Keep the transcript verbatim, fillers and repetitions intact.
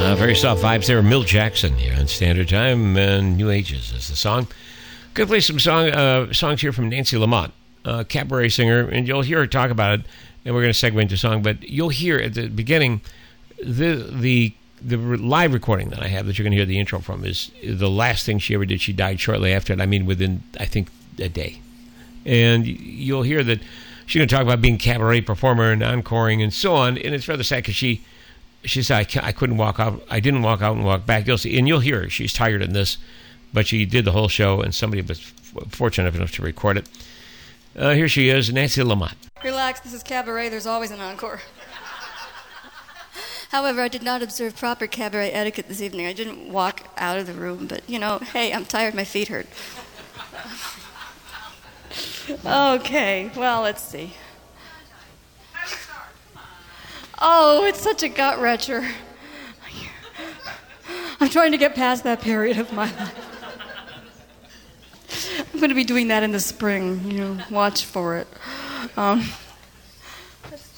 Uh, very soft vibes there. Milt Jackson here on Standard Time, and New Ages is the song. Gonna play some song uh, songs here from Nancy Lamont, uh, cabaret singer, and you'll hear her talk about it. And we're going to segue into song, but you'll hear at the beginning the the the live recording that I have that you're going to hear the intro from is the last thing she ever did. She died shortly after it. I mean, within I think a day, and you'll hear that she's going to talk about being a cabaret performer and encoring and so on. And it's rather sad because she. She said, I, can't, I couldn't walk out. I didn't walk out and walk back. You'll see, and you'll hear her. She's tired in this, but she did the whole show, and somebody was fortunate enough to record it. Uh, here she is, Nancy Lamont. Relax, this is cabaret. There's always an encore. However, I did not observe proper cabaret etiquette this evening. I didn't walk out of the room, but, you know, hey, I'm tired. My feet hurt. Okay, well, let's see. Oh, it's such a gut-wrencher. I'm trying to get past that period of my life. I'm going to be doing that in the spring, you know, watch for it. Um, let's